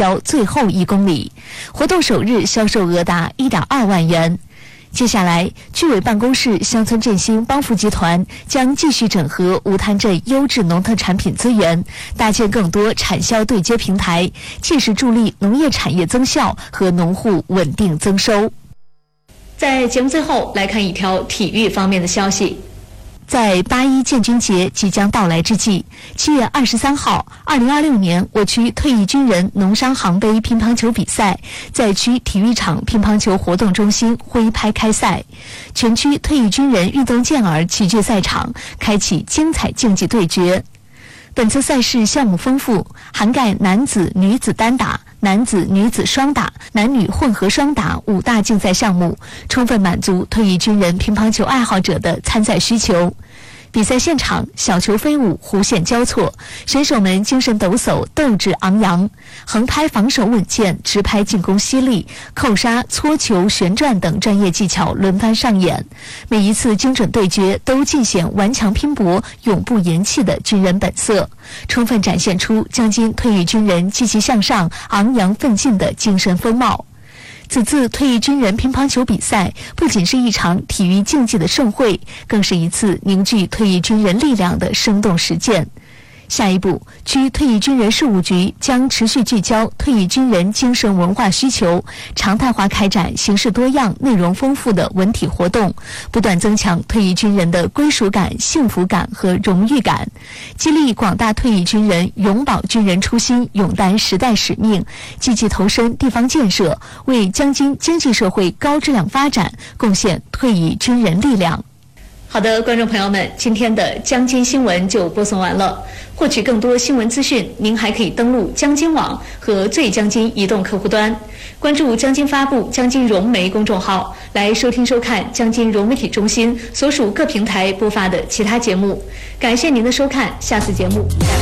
销最后1公里。活动首日销售额达1.2万元。接下来，居委办公室乡村振兴帮扶集团将继续整合吴滩镇优质农特产品资源，搭建更多产销对接平台，切实助力农业产业增效和农户稳定增收。在节目最后来看一条体育方面的消息。在8·1建军节即将到来之际，7月23号，2026年我区退役军人农商行杯乒乓球比赛在区体育场乒乓球活动中心挥拍开赛，全区退役军人运动健儿齐聚赛场，开启精彩竞技对决。本次赛事项目丰富，涵盖男子、女子单打、男子、女子双打、男女混合双打5大竞赛项目，充分满足退役军人乒乓球爱好者的参赛需求。比赛现场，小球飞舞，弧线交错，选手们精神抖擞，斗志昂扬，横拍防守稳健，直拍进攻犀利，扣杀、搓球、旋转等专业技巧轮番上演。每一次精准对决都尽显顽强拼搏、永不言弃的军人本色，充分展现出江津退役军人积极向上、昂扬奋进的精神风貌。此次退役军人乒乓球比赛不仅是一场体育竞技的盛会，更是一次凝聚退役军人力量的生动实践。下一步，区退役军人事务局将持续聚焦退役军人精神文化需求，常态化开展形式多样、内容丰富的文体活动，不断增强退役军人的归属感、幸福感和荣誉感，激励广大退役军人永葆军人初心，勇担时代使命，积极投身地方建设，为江津经济社会高质量发展贡献退役军人力量。好的，观众朋友们，今天的江津新闻就播送完了。获取更多新闻资讯，您还可以登录江津网和最江津移动客户端，关注江津发布、江津融媒公众号，来收听收看江津融媒体中心所属各平台播发的其他节目。感谢您的收看，下次节目再会。